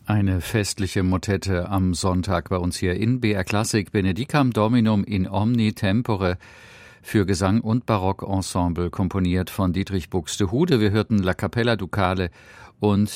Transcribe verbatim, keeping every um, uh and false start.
Eine festliche Motette am Sonntag bei uns hier in B R Klassik. Benedicam Dominum in omni tempore für Gesang und Barockensemble, komponiert von Dietrich Buxtehude. Wir hörten La Capella Ducale und